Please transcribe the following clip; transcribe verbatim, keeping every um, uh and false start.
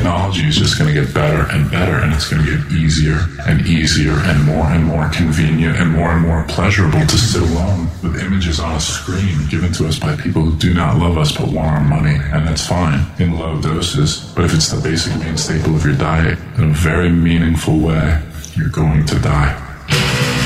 technology is just going to get better and better, and it's going to get easier and easier and more and more convenient and more and more pleasurable to sit alone with images on a screen given to us by people who do not love us but want our money. And that's fine in low doses, but if it's the basic main staple of your diet, in a very meaningful way, you're going to die.